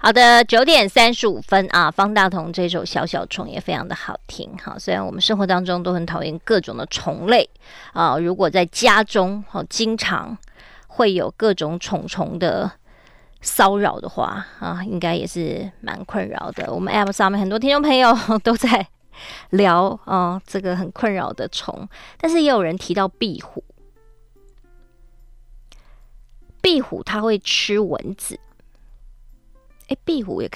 好的，9:35啊，方大同这首《小小虫》也非常的好听。好，虽然我们生活当中都很讨厌各种的虫类啊，如果在家中经常会有各种虫的骚扰的话啊，应该也是蛮困扰的。我们 App 上面很多听众朋友都在聊这个很困扰的虫，但是也有人提到壁虎。壁虎它会吃蚊子，壁虎也可以